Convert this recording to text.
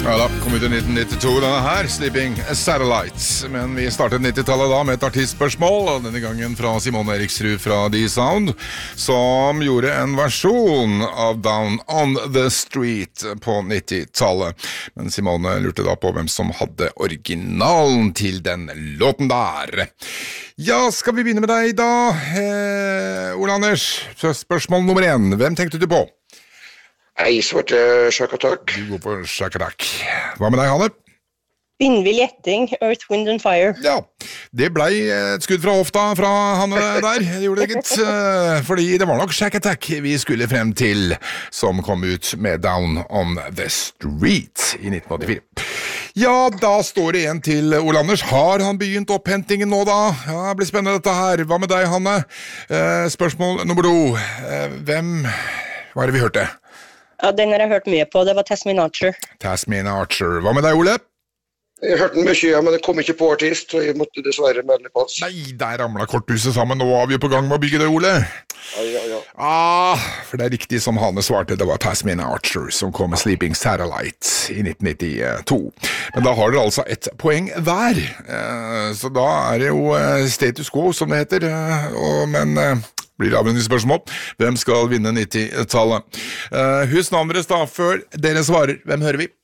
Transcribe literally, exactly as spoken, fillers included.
Ja da, kom ut i nitten nittito denne her, Sleeping Satellites. Men vi startet nittitallet da med et artistspørsmål, og denne gangen fra Simone Eriksrud fra D-Sound, som gjorde en versjon av Down on the Street på nittitallet. Men Simone lurte da på hvem som hadde originalen til den låten der. Ja, skal vi begynne med deg da? Eh, Ole Anders, spørsmål nummer én. Hvem tenkte du på? Jeg svarte Shack Attack. Du går på Shack Attack. Hva med deg, Hanne? Vinnvill gjetting, Earth, Wind and Fire. Ja, det ble et skudd fra hofta fra Hanne der. Det gjorde det gitt. Fordi det var nok Shack Attack vi skulle frem til, som kom ut med Down on the Street i nitten åttifire. Ja, da står det en til Ole Anders. Har han begynt opphentingen nå da? Ja, det blir spennende dette her. Hva med deg, Hanne? Spørsmål nummer to. Hvem var det vi hørte? Ja, den har jeg hørt mye på. Det var Tasmin Archer. Tasmin Archer. Hva med deg, Ole? Jeg hørte den mye, men det kom ikke på artist, og jeg måtte dessverre melde pass. Nei, der ramlet korthuset sammen. Nå er vi jo på gang med å bygge det, Ole. Ja, ja, ja. Ah, for det er riktig som Hanne svarte, det var Tasmin Archer som kom med Sleeping Satellite i nitten nittito. Men da har dere altså ett poeng hver. Så da er det jo status quo, som det heter. Men blir det avrundingsspørsmål. Hvem skal vinne nittitallet? Husk navnet deres da, før dere svarer. Hvem hører vi?